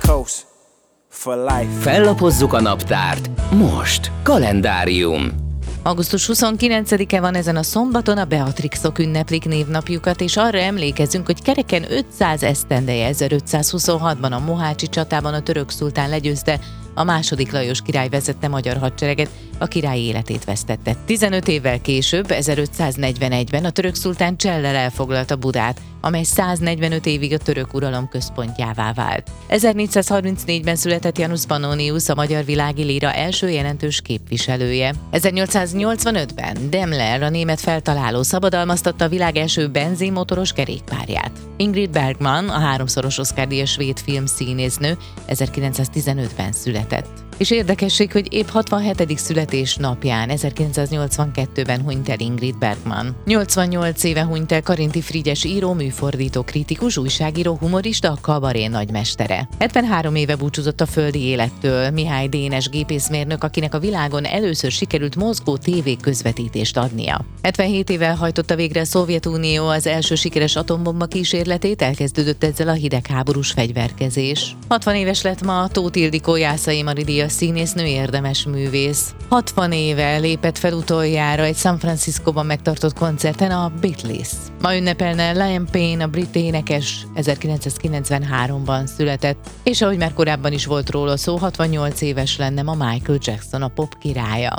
Coast for life. Fellapozzuk a naptárt. Most kalendárium. Augusztus 29-e van ezen a szombaton, a Beatrixok ünneplik névnapjukat, és arra emlékezünk, hogy kereken 500 esztendeje 1526-ban a Mohácsi csatában a török szultán legyőzte a II. Lajos király vezette magyar hadsereget, a király életét vesztette. 15 évvel később, 1541-ben a török szultán Csellel elfoglalta Budát, amely 145 évig a török uralom központjává vált. 1434-ben született Janus Pannonius, a magyar világi líra első jelentős képviselője. 1885-ben Daimler, a német feltaláló, szabadalmaztatta a világ első benzinmotoros kerékpárját. Ingrid Bergman, a 3-szoros Oscar-díjas svéd filmszínésznő, 1915-ben született. És érdekesség, hogy épp 67. születésnapján, 1982-ben hunyt el Ingrid Bergman. 88 éve hunyt el Karinti Frigyes író, műfordító, kritikus, újságíró, humorista, a kabaré nagymestere. 73 éve búcsúzott a földi élettől Mihály Dénes gépészmérnök, akinek a világon először sikerült mozgó tévé közvetítést adnia. 77 éve hajtotta végre a Szovjetunió az első sikeres atombomba kísérletét, elkezdődött ezzel a hidegháborús fegyverkezés. 60 éves lett ma Tóth Ildikó, Jászai Mari a színésznő, érdemes művész. 60 éve lépett fel utoljára egy San Franciscóban megtartott koncerten a Beatles. Ma ünnepelne Liam Payne, a brit énekes, 1993-ban született, és ahogy már korábban is volt róla szó, 68 éves lenne ma Michael Jackson, a pop királya.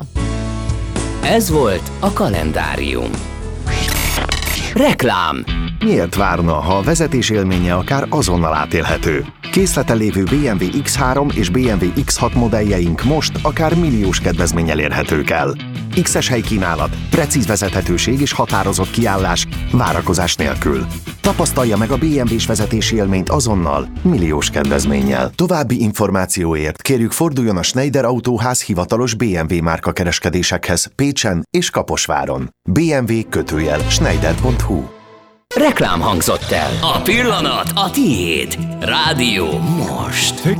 Ez volt a kalendárium. Reklám. Miért várna, ha a vezetés élménye akár azonnal átélhető? Készleten lévő BMW X3 és BMW X6 modelljeink most akár milliós kedvezménnyel érhetők el. X-es helykínálat, precíz vezethetőség és határozott kiállás, várakozás nélkül. Tapasztalja meg a BMW-s vezetési élményt azonnal, milliós kedvezménnyel. További információért kérjük, forduljon a Schneider Autóház hivatalos BMW márka kereskedésekhez Pécsen és Kaposváron. bmw-schneider.hu. Reklám hangzott el. A pillanat a tiéd. Rádió most.